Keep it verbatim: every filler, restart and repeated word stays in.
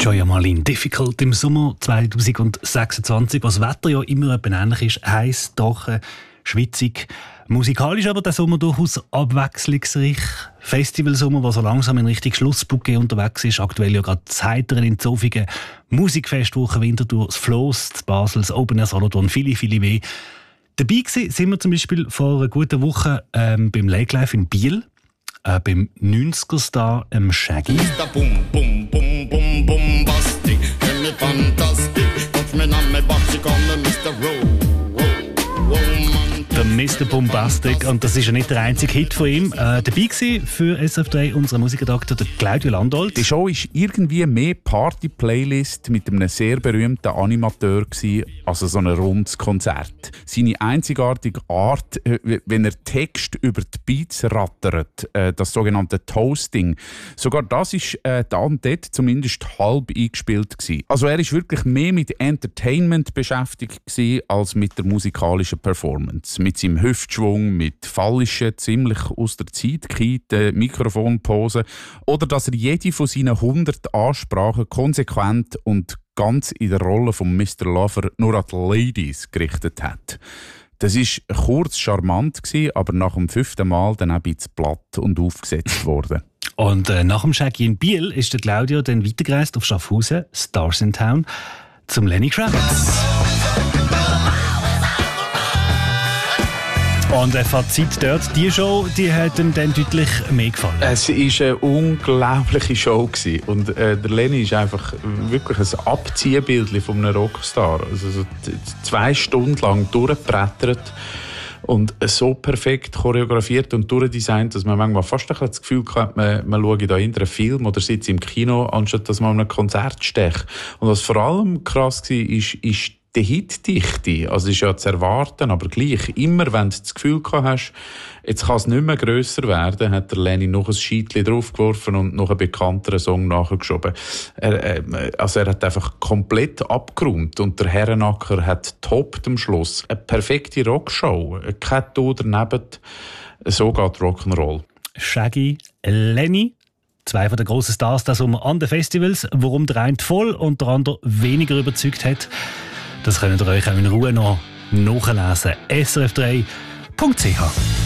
Joya Marlin, Difficult im Sommer zwanzig sechsundzwanzig, was das Wetter ja immer ähnlich ist, heiß, trocken, schwitzig. Musikalisch aber der Sommer durchaus abwechslungsreich. Festivalsommer, der so langsam in Richtung Schlussbucke unterwegs ist. Aktuell ja gerade das Heiteren in Zofingen, Musikfestwoche Winterthur, das Floss, das Basel, das Open Air Solothurn, viele, viele mehr. Dabei sind wir zum Beispiel vor einer guten Woche ähm, beim Lake Life in Biel, äh, beim neunziger-Star ähm, Shaggy. Bum, bum, bum, bum, bombastic, fantastic, watch me now, me boxy come Mister Rowe. Der Mister Bombastic. Und das ist ja nicht der einzige Hit von ihm. Äh, dabei war für S R F drei unser Musikredakteur der Claudio Landolt. Die Show war irgendwie mehr Party-Playlist mit einem sehr berühmten Animateur gewesen, als so ein rundes Konzert. Seine einzigartige Art, wenn er Text über die Beats rattert, äh, das sogenannte Toasting, sogar das ist äh, da und dort zumindest halb eingespielt gewesen. Also er ist wirklich mehr mit Entertainment beschäftigt gewesen, als mit der musikalischen Performance. Mit seinem Hüftschwung, mit fallischen, ziemlich aus der Zeit gekehrten Mikrofonposen oder dass er jede von seinen hundert Ansprachen konsequent und ganz in der Rolle von Mister Lover nur an die Ladies gerichtet hat. Das war kurz charmant, aber nach dem fünften Mal dann auch ein bisschen platt und aufgesetzt worden. Und äh, nach dem Shaggy in Biel ist der Claudio dann weitergereist auf Schaffhausen, Stars in Town, zum Lenny Kravitz. Und ein Fazit dort, die Show, die hat ihm dann deutlich mehr gefallen. Es war eine unglaubliche Show gewesen. Und äh, der Lenny ist einfach wirklich ein Abziehbild von einem Rockstar. Also so zwei Stunden lang durchgebrettert und so perfekt choreografiert und durchdesignt, dass man manchmal fast ein das Gefühl hat, man, man schaue da in einen Film oder sitze im Kino, anstatt dass man an einem Konzert stecht. Und was vor allem krass war, ist, ist die Hitdichte, also ist ja zu erwarten, aber gleich, immer wenn du das Gefühl gehabt hast, jetzt kann es nicht mehr grösser werden, hat der Lenny noch ein Scheitchen draufgeworfen und noch einen bekannteren Song nachgeschoben. Er, äh, also er hat einfach komplett abgeräumt und der Herrenacker hat toppt am Schluss. Eine perfekte Rockshow, kein Ton daneben, so geht Rock'n'Roll. Shaggy, Lenny. Zwei von den grossen Stars das Sommer an den Festivals, warum der eine voll und der andere weniger überzeugt hat. Das könnt ihr euch auch in Ruhe noch nachlesen. S R F drei Punkt C H